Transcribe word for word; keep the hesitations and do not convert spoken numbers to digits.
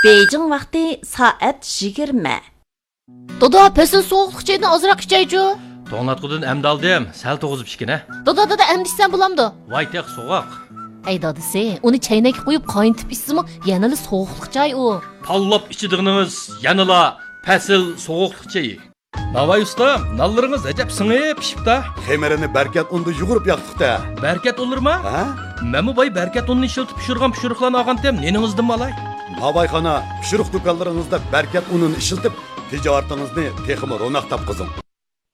Beijing vaqti soat yigirma. Doda, pesin soğuqluq çaydan azırak içeycu. To'nglatqudan amda aldim, sal to'g'izib ichgina. Doda, doda, emdishsan bulamdı. Voy teq so'g'oq. Ey dadisi, uni chaynakka qo'yib qayntib ichsimi, yanali soğuqluq chay u. Pallab ichidig'ingiz yanala pasil so'g'uqliq chayi. Navay ustam, nallaringiz ajab singib pishibdi. Xemerini berkat unda yugurib yoqdiqda. Berkat olurma? Ha? Memu boy berkat unni ishiltib pishirgan pishiriqlarni olgantem, neningizdan malay? Navayxona pishiriq do'konlaringizda berkat unini ishiltib, tijoratingizni texmi ro'naq topqizing.